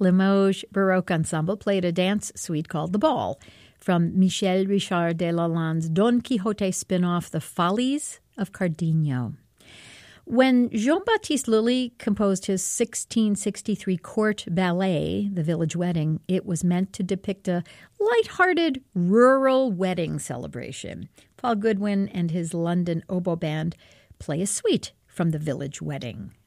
Limoges Baroque Ensemble played a dance suite called The Ball from Michel Richard de Lalande's Don Quixote spin-off, The Follies of Cardenio. When Jean-Baptiste Lully composed his 1663 court ballet, The Village Wedding, it was meant to depict a lighthearted rural wedding celebration. Paul Goodwin and his London oboe band play a suite from The Village Wedding.